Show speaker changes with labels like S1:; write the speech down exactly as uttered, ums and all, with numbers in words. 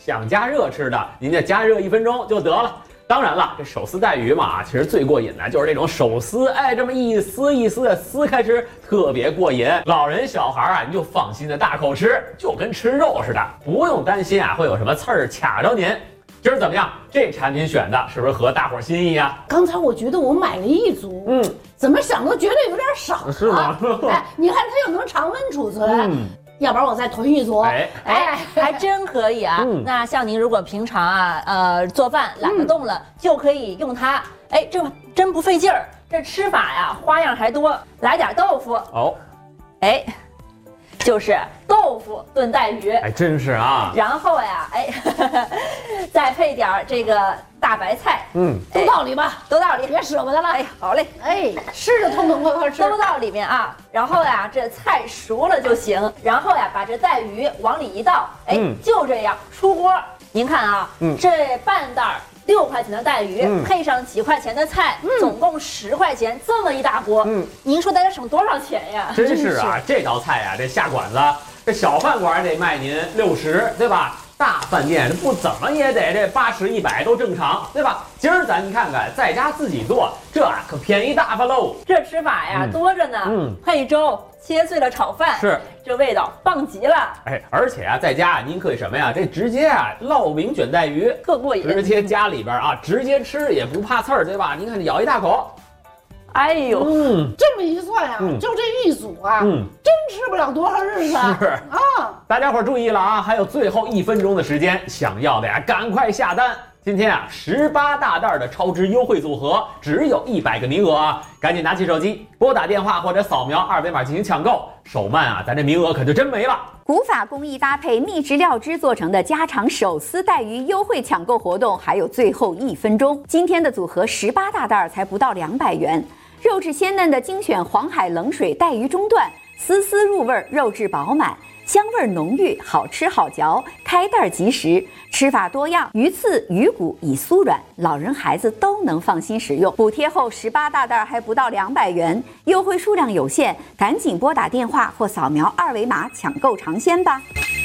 S1: 想加热吃的，您就加热一分钟就得了。当然了，这手撕带鱼嘛，其实最过瘾的就是这种手撕，哎，这么一丝一丝的撕开吃，特别过瘾。老人小孩啊，你就放心的大口吃，就跟吃肉似的，不用担心啊会有什么刺儿卡着您。今儿怎么样？这产品选的是不是合大伙心意啊？
S2: 刚才我觉得我买了一组，嗯，怎么想都觉得有点少，
S1: 是吗？
S2: 哎，你看它又能常温储存。嗯，要不然我再囤一组，
S3: 哎哎，还真可以啊。嗯、那像您如果平常啊，呃，做饭懒得动了，嗯、就可以用它。哎，这真不费劲儿。这吃法呀，花样还多。来点豆腐哦，哎，就是豆腐炖带鱼，
S1: 哎，真是啊。
S3: 然后呀，哎，呵呵再配点这个大白菜，
S2: 嗯，都到里吧，
S3: 都到里，
S2: 别舍不得了。
S3: 哎，好嘞，
S2: 哎，吃的痛痛快快吃，
S3: 都到里面啊。然后呀，这菜熟了就行。然后呀，把这带鱼往里一倒，哎，嗯、就这样出锅。您看啊，嗯、这半袋六块钱的带鱼，嗯、配上几块钱的菜，嗯、总共十块钱，这么一大锅，嗯，您说大家省多少钱呀？
S1: 真是啊，这道菜呀，这下馆子，这小饭馆得卖您六十，对吧？大饭店不怎么也得这八十一百都正常，对吧？今儿咱看看，在家自己做，这可便宜大发喽！
S3: 这吃法呀、嗯、多着呢，嗯，配粥切碎了炒饭，
S1: 是
S3: 这味道棒极了。
S1: 哎，而且啊，在家您可以什么呀？这直接啊烙饼卷带鱼，
S3: 特过瘾，
S1: 直接夹里边啊，直接吃也不怕刺儿，对吧？您看，咬一大口。
S3: 哎呦，
S2: 嗯，这么一算啊，嗯、就这一组啊，嗯，真吃不了多少日子。是
S1: 啊，大家伙注意了啊，还有最后一分钟的时间，想要的呀，赶快下单。今天啊，十八大袋的超值优惠组合，只有一百个名额啊，赶紧拿起手机拨打电话或者扫描二维码进行抢购。手慢啊，咱这名额可就真没了。
S4: 古法工艺搭配秘制料汁做成的家常手撕带鱼优惠抢购活动，还有最后一分钟。今天的组合十八大袋才不到两百元。肉质鲜嫩的精选黄海冷水带鱼中段，丝丝入味，肉质饱满，香味浓郁，好吃好嚼，开袋即食。吃法多样，鱼刺鱼骨已酥软，老人孩子都能放心食用。补贴后十八大袋还不到两百元，优惠数量有限，赶紧拨打电话或扫描二维码抢购尝鲜吧。